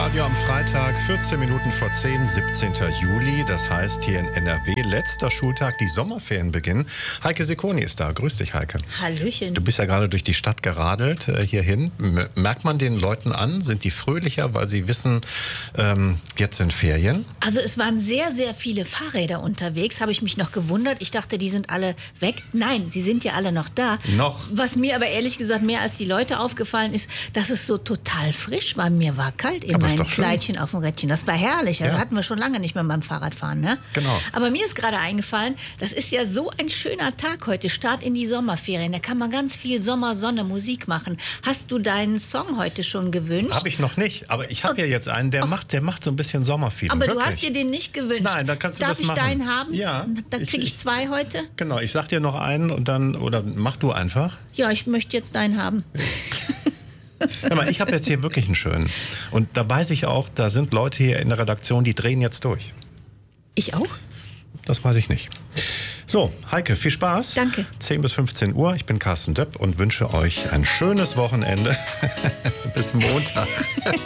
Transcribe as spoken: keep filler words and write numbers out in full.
Inforadio am Freitag, vierzehn Minuten vor zehn, siebzehnten Juli. Das heißt, hier in N R W, letzter Schultag, die Sommerferien beginnen. Heike Secconi ist da. Grüß dich, Heike. Hallöchen. Du bist ja gerade durch die Stadt geradelt, äh, hierhin. M- merkt man den Leuten an? Sind die fröhlicher, weil sie wissen, ähm, jetzt sind Ferien? Also es waren sehr, sehr viele Fahrräder unterwegs. Habe ich mich noch gewundert. Ich dachte, die sind alle weg. Nein, sie sind ja alle noch da. Noch. Was mir aber ehrlich gesagt mehr als die Leute aufgefallen ist, dass es so total frisch war. Mir war kalt in Aber ist meinem doch schön. Kleidchen auf dem Rädchen. Das war herrlich. Das Ja. hatten wir schon lange nicht mehr beim Fahrradfahren. Ne? Genau. Aber mir ist gerade eingefallen, das ist ja so ein schöner Tag heute. Start in die Sommerferien. Da kann man ganz viel Sommer, Sonne, Musik machen. Hast du deinen Song heute schon gewünscht? Habe ich noch nicht, aber ich habe ja jetzt einen, der macht, der macht so ein bisschen Sommerfeeling. Aber Wirklich. du hast dir den nicht gewünscht. Nein, dann kannst du Darf das ich machen. deinen haben? Ja. Dann Ich- kriege ich, ich- zwei heute. Genau, ich sag dir noch einen und dann, oder mach du einfach. Ja, ich möchte jetzt deinen haben. Hör mal, ich habe jetzt hier wirklich einen schönen. Und da weiß ich auch, da sind Leute hier in der Redaktion, die drehen jetzt durch. Ich auch? Das weiß ich nicht. So, Heike, viel Spaß. Danke. zehn bis fünfzehn Uhr. Ich bin Carsten Döpp und wünsche euch ein schönes Wochenende. Bis Montag.